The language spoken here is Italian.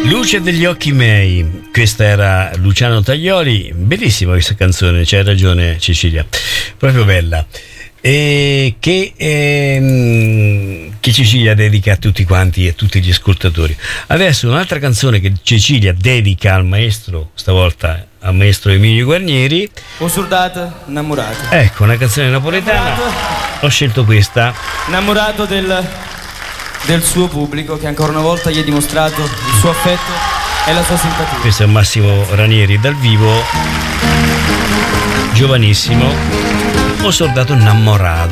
Luce degli occhi miei, questa era Luciano Taglioli, bellissima questa canzone, c'hai ragione Cecilia, proprio bella, e che Cecilia dedica a tutti quanti e a tutti gli ascoltatori. Adesso un'altra canzone che Cecilia dedica al maestro, stavolta al maestro Emilio Guarnieri. O soldata innamorato. Ecco, una canzone napoletana, ho scelto questa. Innamorato del suo pubblico, che ancora una volta gli ha dimostrato il suo affetto e la sua simpatia. Questo è Massimo Ranieri dal vivo, giovanissimo, O soldato innamorato.